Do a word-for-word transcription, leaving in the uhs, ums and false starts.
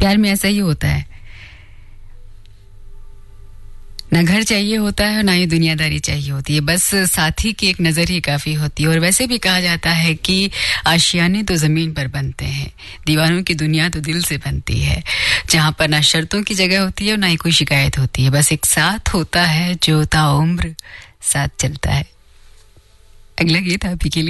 प्यार में ऐसा ही होता है, ना घर चाहिए होता है और ना ही दुनियादारी चाहिए होती है, बस साथी की एक नज़र ही काफ़ी होती है। और वैसे भी कहा जाता है कि आशियाने तो ज़मीन पर बनते हैं, दीवानों की दुनिया तो दिल से बनती है, जहाँ पर ना शर्तों की जगह होती है और ना ही कोई शिकायत होती है, बस एक साथ होता है जो ताउम्र साथ चलता है। अगला गीत आप ही के लिए।